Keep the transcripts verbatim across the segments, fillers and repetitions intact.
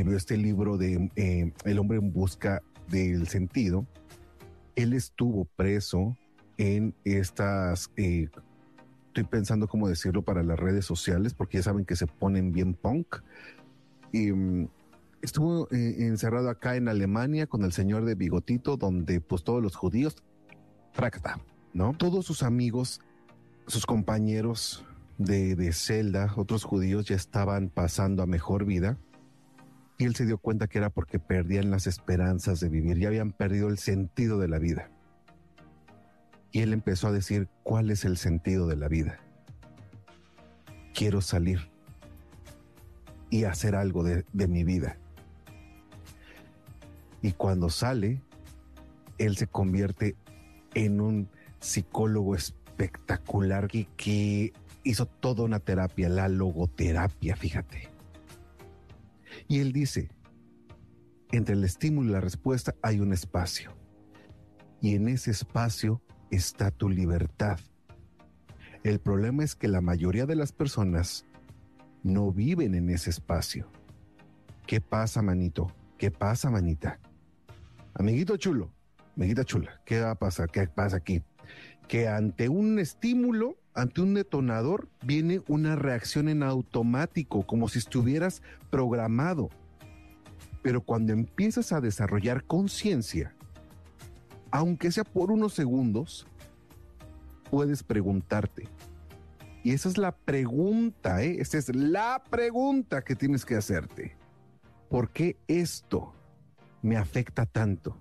escribió este libro de eh, El hombre en busca del sentido, él estuvo preso en estas, eh, estoy pensando cómo decirlo para las redes sociales, porque ya saben que se ponen bien punk. Y, um, estuvo eh, encerrado acá en Alemania con el señor de bigotito, donde pues todos los judíos, fracta, ¿no? Todos sus amigos, sus compañeros de, de celda, otros judíos ya estaban pasando a mejor vida. Y él se dio cuenta que era porque perdían las esperanzas de vivir, ya habían perdido el sentido de la vida. Y él empezó a decir, ¿cuál es el sentido de la vida? Quiero salir y hacer algo de, de mi vida. Y cuando sale, él se convierte en un psicólogo espectacular que, que hizo toda una terapia, la logoterapia, fíjate. Y él dice, entre el estímulo y la respuesta hay un espacio. Y en ese espacio está tu libertad. El problema es que la mayoría de las personas no viven en ese espacio. ¿Qué pasa, manito? ¿Qué pasa, manita? Amiguito chulo, amiguita chula, ¿qué va a pasar? ¿Qué pasa aquí? Que ante un estímulo, ante un detonador, viene una reacción en automático, como si estuvieras programado. Pero cuando empiezas a desarrollar conciencia, aunque sea por unos segundos, puedes preguntarte. Y esa es la pregunta, ¿eh? Esa es la pregunta que tienes que hacerte. ¿Por qué esto me afecta tanto?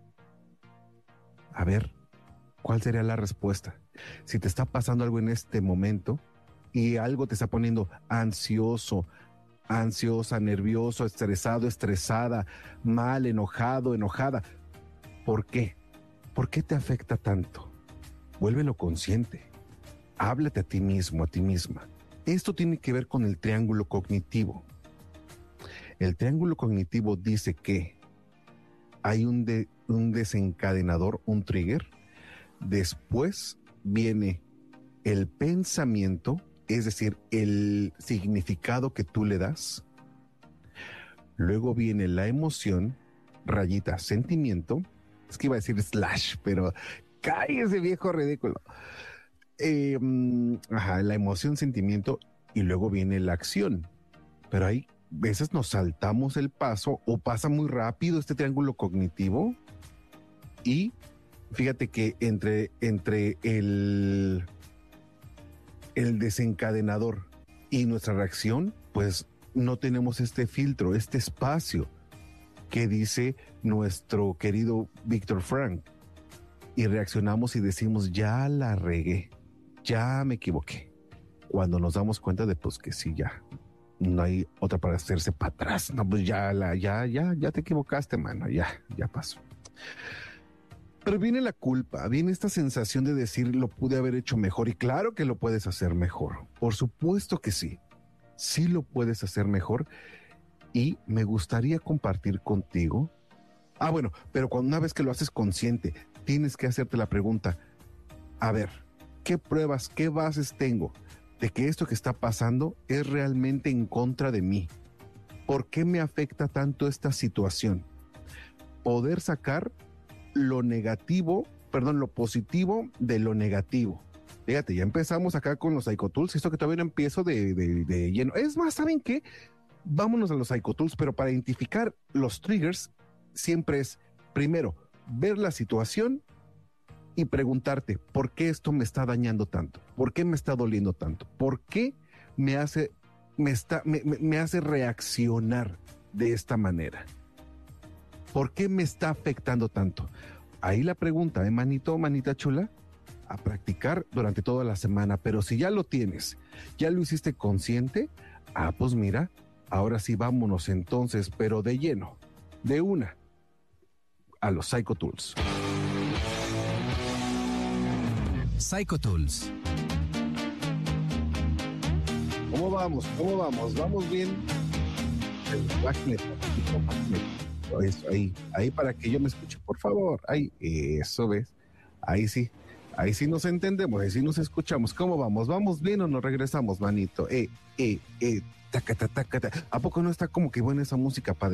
A ver, ¿cuál sería la respuesta? Si te está pasando algo en este momento y algo te está poniendo ansioso, ansiosa, nervioso, estresado, estresada, mal, enojado, enojada, ¿por qué? ¿Por qué te afecta tanto? Vuélvelo consciente. Háblate a ti mismo, a ti misma. Esto tiene que ver con el triángulo cognitivo. El triángulo cognitivo dice que hay un, de, un desencadenador, un trigger. Después viene el pensamiento, es decir, el significado que tú le das. Luego viene la emoción, rayita, sentimiento. Es que iba a decir slash, pero cállese, viejo ridículo. Eh, ajá, la emoción, sentimiento, y luego viene la acción. Pero hay veces nos saltamos el paso o pasa muy rápido este triángulo cognitivo. Y fíjate que entre, entre el, el desencadenador y nuestra reacción, pues no tenemos este filtro, este espacio que dice nuestro querido Víctor Frank. Y reaccionamos y decimos, ya la regué, ya me equivoqué. Cuando nos damos cuenta de pues que sí, ya no hay otra para hacerse para atrás. No, pues ya, la, ya, ya, ya te equivocaste, mano, ya, ya pasó. Pero viene la culpa, viene esta sensación de decir, lo pude haber hecho mejor. Y claro que lo puedes hacer mejor. Por supuesto que sí. Sí lo puedes hacer mejor. Y me gustaría compartir contigo. Ah, bueno, pero cuando una vez que lo haces consciente, tienes que hacerte la pregunta, a ver, ¿qué pruebas, qué bases tengo de que esto que está pasando es realmente en contra de mí? ¿Por qué me afecta tanto esta situación? Poder sacar lo negativo, perdón, lo positivo de lo negativo. Fíjate, ya empezamos acá con los Psychotools, esto que todavía no empiezo de, de, de lleno. Es más, ¿saben qué? Vámonos a los Psychotools, pero para identificar los triggers, siempre es, primero, ver la situación y preguntarte, ¿por qué esto me está dañando tanto? ¿Por qué me está doliendo tanto? ¿Por qué me hace, me está, me, me hace reaccionar de esta manera? ¿Por qué me está afectando tanto? Ahí la pregunta, ¿eh, manito, manita chula? A practicar durante toda la semana, pero si ya lo tienes, ya lo hiciste consciente, ah, pues mira, ahora sí vámonos entonces, pero de lleno, de una, a los Psychotools. Psychotools. ¿Cómo vamos? ¿Cómo vamos? ¿Vamos bien? Eso, ahí, ahí para que yo me escuche, por favor. Ahí, eso ves. Ahí sí, ahí sí nos entendemos, ahí sí nos escuchamos. ¿Cómo vamos? ¿Vamos bien o nos regresamos, manito? Eh, eh, eh, taca, taca, taca. ¿A poco no está como que buena esa música para